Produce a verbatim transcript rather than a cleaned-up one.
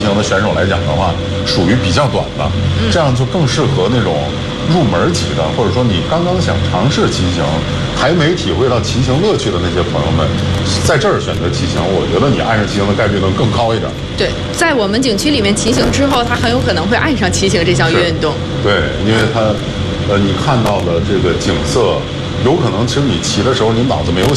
型的选手来讲的话，属于比较短的，这样就更适合那种入门级的，或者说你刚刚想尝试骑行，还没体会到骑行乐趣的那些朋友们，在这儿选择骑行，我觉得你爱上骑行的概率能更高一点。 对，在我们景区里面骑行之后，他很有可能会爱上骑行这项运动。 对，因为他，呃，你看到的这个景色，有可能其实你骑的时候你脑子没有